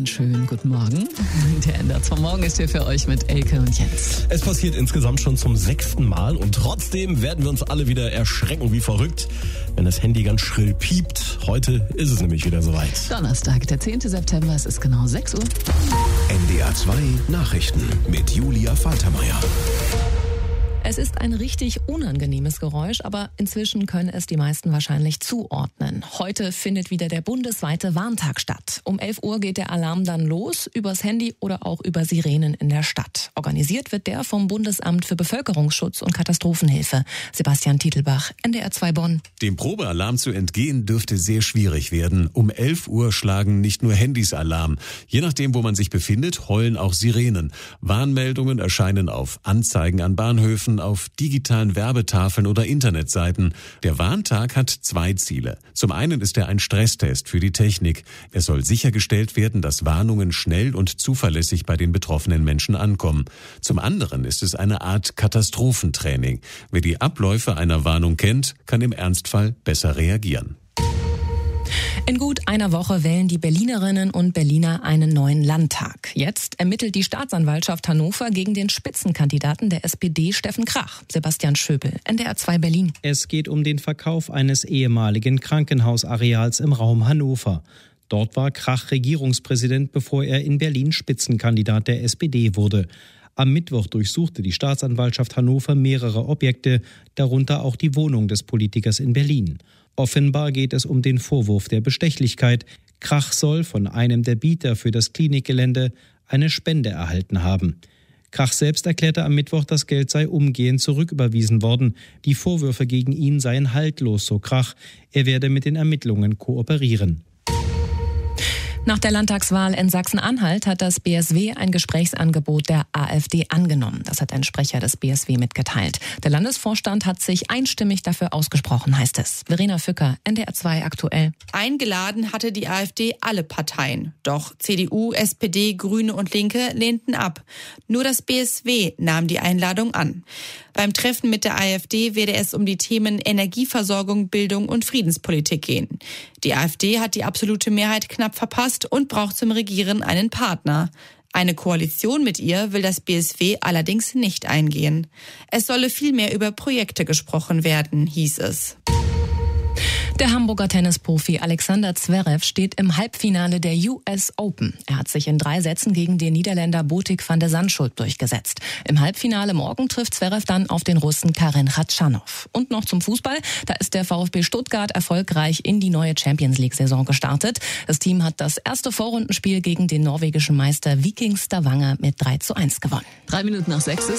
einen schönen guten Morgen. Der Ender vom Morgen ist hier für euch mit Elke und Jens. Es passiert insgesamt schon zum 6. Mal und trotzdem werden wir uns alle wieder erschrecken wie verrückt, wenn das Handy ganz schrill piept. Heute ist es nämlich wieder soweit. Donnerstag, der 10. September, es ist genau 6 Uhr. NDR 2 Nachrichten mit Julia Faltermeier. Es ist ein richtig unangenehmes Geräusch, aber inzwischen können es die meisten wahrscheinlich zuordnen. Heute findet wieder der bundesweite Warntag statt. Um 11 Uhr geht der Alarm dann los, übers Handy oder auch über Sirenen in der Stadt. Organisiert wird der vom Bundesamt für Bevölkerungsschutz und Katastrophenhilfe. Sebastian Titelbach, NDR 2 Bonn. Dem Probealarm zu entgehen dürfte sehr schwierig werden. Um 11 Uhr schlagen nicht nur Handys Alarm. Je nachdem, wo man sich befindet, heulen auch Sirenen. Warnmeldungen erscheinen auf Anzeigen an Bahnhöfen, auf digitalen Werbetafeln oder Internetseiten. Der Warntag hat 2 Ziele. Zum einen ist er ein Stresstest für die Technik. Es soll sichergestellt werden, dass Warnungen schnell und zuverlässig bei den betroffenen Menschen ankommen. Zum anderen ist es eine Art Katastrophentraining. Wer die Abläufe einer Warnung kennt, kann im Ernstfall besser reagieren. In gut einer Woche wählen die Berlinerinnen und Berliner einen neuen Landtag. Jetzt ermittelt die Staatsanwaltschaft Hannover gegen den Spitzenkandidaten der SPD, Steffen Krach. Sebastian Schöbel, NDR 2 Berlin. Es geht um den Verkauf eines ehemaligen Krankenhausareals im Raum Hannover. Dort war Krach Regierungspräsident, bevor er in Berlin Spitzenkandidat der SPD wurde. Am Mittwoch durchsuchte die Staatsanwaltschaft Hannover mehrere Objekte, darunter auch die Wohnung des Politikers in Berlin. Offenbar geht es um den Vorwurf der Bestechlichkeit. Krach soll von einem der Bieter für das Klinikgelände eine Spende erhalten haben. Krach selbst erklärte am Mittwoch, das Geld sei umgehend zurücküberwiesen worden. Die Vorwürfe gegen ihn seien haltlos, so Krach. Er werde mit den Ermittlungen kooperieren. Nach der Landtagswahl in Sachsen-Anhalt hat das BSW ein Gesprächsangebot der AfD angenommen. Das hat ein Sprecher des BSW mitgeteilt. Der Landesvorstand hat sich einstimmig dafür ausgesprochen, heißt es. Verena Fücker, NDR 2 aktuell. Eingeladen hatte die AfD alle Parteien. Doch CDU, SPD, Grüne und Linke lehnten ab. Nur das BSW nahm die Einladung an. Beim Treffen mit der AfD werde es um die Themen Energieversorgung, Bildung und Friedenspolitik gehen. Die AfD hat die absolute Mehrheit knapp verpasst und braucht zum Regieren einen Partner. Eine Koalition mit ihr will das BSW allerdings nicht eingehen. Es solle vielmehr über Projekte gesprochen werden, hieß es. Der Hamburger Tennisprofi Alexander Zverev steht im Halbfinale der US Open. Er hat sich in 3 Sätzen gegen den Niederländer Botic van de Zandschulp durchgesetzt. Im Halbfinale morgen trifft Zverev dann auf den Russen Karen Khachanov. Und noch zum Fußball. Da ist der VfB Stuttgart erfolgreich in die neue Champions-League-Saison gestartet. Das Team hat das erste Vorrundenspiel gegen den norwegischen Meister Viking Stavanger mit 3:1 gewonnen. 3 Minuten nach 6 ist